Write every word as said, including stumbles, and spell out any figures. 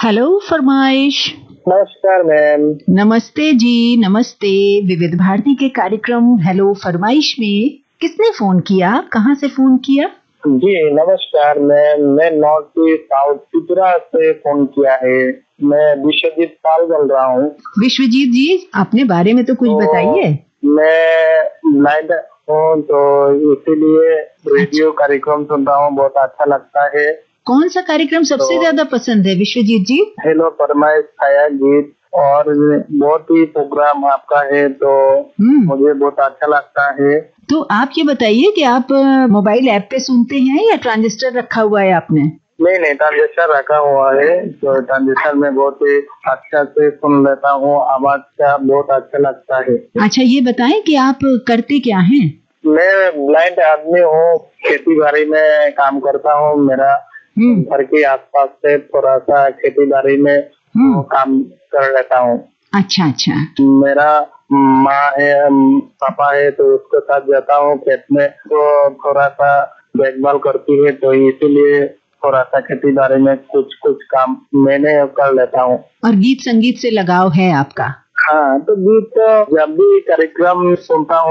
Hello फरमाइश। नमस्कार ma'am. नमस्ते जी, नमस्ते। विविध भारती के कार्यक्रम हेलो फरमाइश में किसने फोन किया, कहाँ से फोन किया? जी नमस्कार मैम, मैं नॉर्थ ईस्ट साउथ त्रिपुरा से फोन किया है। मैं विश्वजीत पाल बोल रहा हूँ। विश्वजीत जी, अपने बारे में तो कुछ तो बताइए। मैं ब्लाइंड हूँ तो इसीलिए रेडियो कार्यक्रम सुनता हूँ, बहुत अच्छा लगता है। कौन सा कार्यक्रम सबसे तो ज्यादा पसंद है विश्वजीत जी? हेलो फरमाइश, छाया गीत और बहुत ही प्रोग्राम आपका है तो हम्म मुझे बहुत अच्छा लगता है। तो आप ये बताइए कि आप अ, मोबाइल ऐप पे सुनते हैं या ट्रांजिस्टर रखा हुआ है आपने? नहीं नहीं, ट्रांजिस्टर रखा हुआ है तो ट्रांजिस्टर में बहुत ही अच्छा से सुन लेता हूँ, आवाज का बहुत अच्छा लगता है। अच्छा, ये बताएं कि आप करते क्या हैं? मैं ब्लाइंड आदमी हूँ, खेती बाड़ी में काम करता हूँ। मेरा हम्म घर के आसपास से थोड़ा सा खेती बाड़ी में हम्म तो काम कर लेता हूँ। अच्छा अच्छा। मेरा माँ है, पापा है तो उसके साथ जाता हूँ खेत में, तो थोड़ा सा देखभाल करती है तो इसीलिए थोड़ा सा खेती बाड़ी में कुछ कुछ काम मैंने कर लेता हूँ। और गीत संगीत से लगाव है आपका? हाँ, तो गीत तो जब भी कार्यक्रम सुनता हूँ